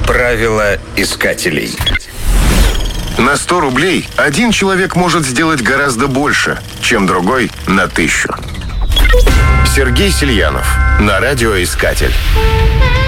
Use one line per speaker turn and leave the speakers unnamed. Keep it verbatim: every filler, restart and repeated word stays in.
Правила искателей.
На сто рублей один человек может сделать гораздо больше, чем другой на тысячу. Сергей Сельянов. На радио «Искатель».